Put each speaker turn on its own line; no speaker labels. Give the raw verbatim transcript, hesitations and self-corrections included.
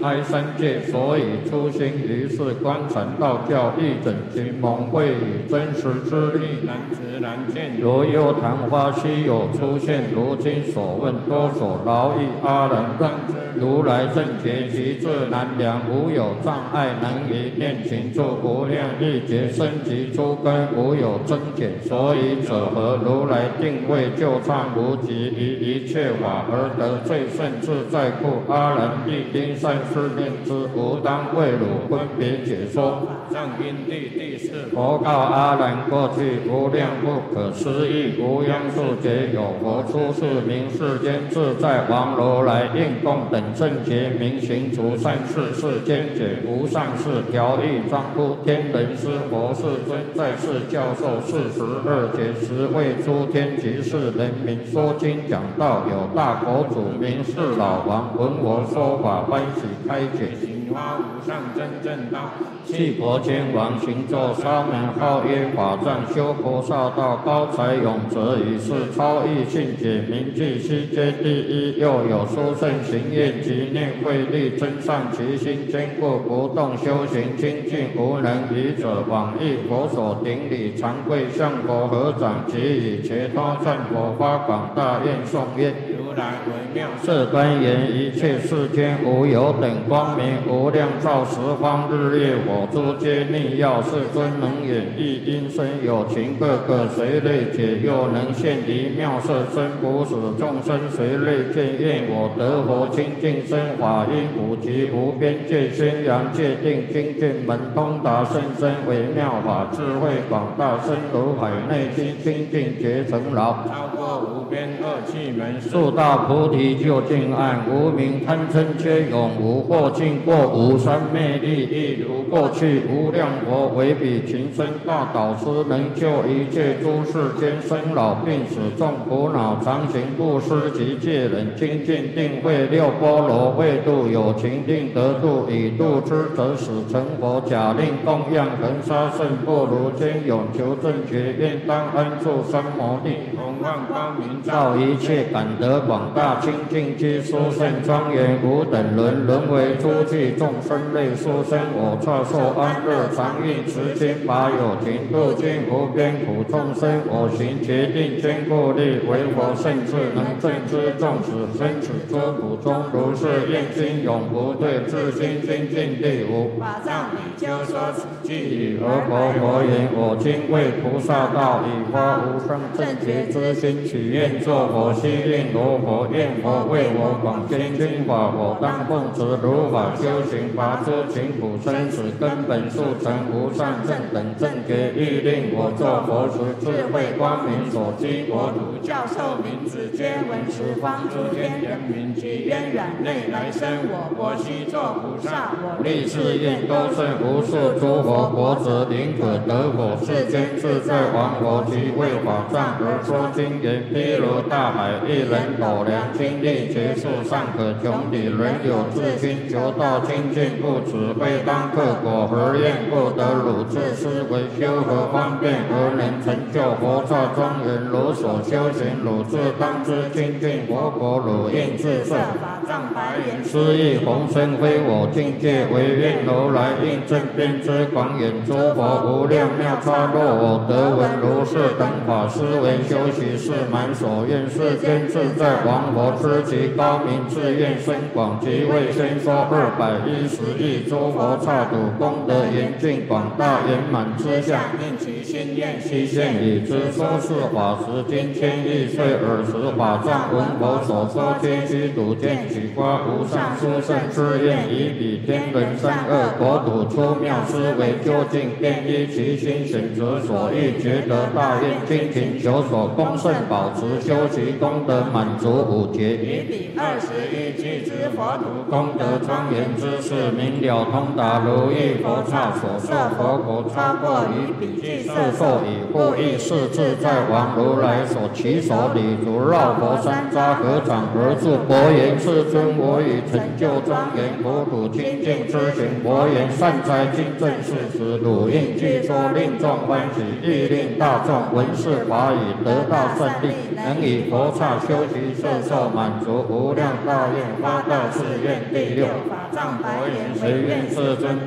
开三界，所以出心于是观禅道教，一整群蒙会以真实之力难知难见。如幽昙花稀有出现，如今所问多所劳役阿难让知如来正觉极致难量，无有障碍能以念情住无量亿劫生及诸根无有增减，所以者何？如来定位就畅无极，于一切法而得最胜自在故，阿难必应善思念之，吾当为汝分别解说。上因地第四佛告阿难：过去无量不可思议无央数劫，有佛出世名世间自在王如来，应供等正觉明行除善事，世间解无上士调御庄乎天人师佛世尊，在世教授四十二节，十位诸天及世人民说经讲道，有大佛祖名是老王，闻我说法欢喜开解，行发无上真正道。弃佛天王行作沙门号曰法藏，修菩萨道高才永泽，以是超异性解名具悉皆第一。又有殊胜行愿及念慧力增上其心，坚固不动修行精进，无能愚者往诣佛所顶礼常跪向佛合掌，即以伽多赞佛发广大愿颂曰：如来为妙色端严，一切世间无有等光明，无量照十方日月火珠皆逆耀，世尊能演绎因身有情，各个随类解，又能现离妙色身，不使众生随类见。愿我得佛清净身，法音普及无边界，宣扬界定精进门通达甚深，微妙法智慧广大，深如海内心清净觉成劳，超过无边恶趣门，速大菩提究竟岸，无明贪嗔皆永无，或尽过无三昧力，亦如过去无量佛为彼情深大导师，能救一切诸世间生老病死众苦恼，常行布施及戒忍精进定慧六波罗为度有情定得度，以度之则使成佛，假令供养恒沙圣不如坚勇求正觉，愿当安住三摩地，弘万光明照一切，感得广大清净居殊胜庄严，无等伦沦为诸具众生类殊生，我刹受安乐常运持心法有情，度尽无边苦众生，我行决定坚固力，为佛圣智能正知众使生此诸苦中，如是愿心永不退，自心精进地无法藏比丘说此句语，而佛佛言：我今为菩萨道，以发无上正觉之心，许愿作佛，悉令罗佛，愿佛为我广宣经法，我当奉持如法修行，拔诸勤苦生死根本，速成无上正等正觉，欲令我作佛时，智慧光明所居国土，教授名字皆闻十方诸天人民，其渊染内来生，我佛悉作菩萨，我立誓愿多胜无数诸佛国子，宁可得佛世间自在王佛，其为法藏而说经言，譬如大海，一人斗量精力结束尚可穷底，人有自心求道清净，不此非当克果，何愿不得汝自思维修何方便，而能成就佛刹庄严，如所修行，汝自当知清净佛果，汝应自设法藏白言，斯亦弘身非我境界，唯愿如来应正遍知广演，诸佛无量妙差，若我得闻如是等法，思维修习是满所愿，世间自在王佛知其高明，自愿深广，即为先说二百一十亿诸佛刹土，功德严净广大圆满之相，令其心愿悉现已知，说是法时今千亿岁，尔时法藏闻佛所说，皆须睹见取发无上殊胜之愿，以彼天人三恶国土出妙思维究竟，便依其心选择所欲，觉得大愿精勤求所恭圣保持，修习功德满足五劫，以彼二十一俱之佛土，功德庄严之事明了通达，如意佛刹所受佛国，超过于彼具色受以护益是自在王如来所起手礼足，绕佛山匝合掌而住，佛言：世尊，我已成就庄严国土清净之行，佛言：善哉，今正是时，汝应具说，令众欢喜，欲令大众闻是法语，得到胜利，能以佛刹修习色受满足无量道愿发大誓愿第六法藏白言，唯愿世尊。